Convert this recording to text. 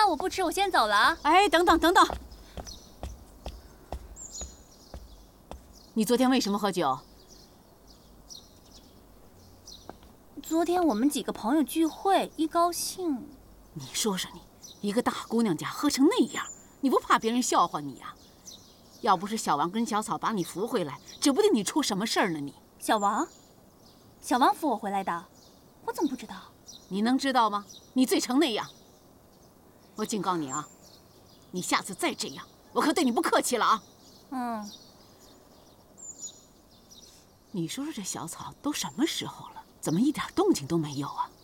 那我不吃，我先走了啊。 哎，等等等等，你昨天为什么喝酒？ 昨天我们几个朋友聚会，一高兴。 你说说你，一个大姑娘家喝成那样，你不怕别人笑话你呀？要不是小王跟小草把你扶回来，指不定你出什么事儿呢。你小王扶我回来的，我怎么不知道？ 你能知道吗？你醉成那样，我警告你啊，你下次再这样，我可对你不客气了啊。 嗯。 你说说这小草都什么时候了，怎么一点动静都没有啊？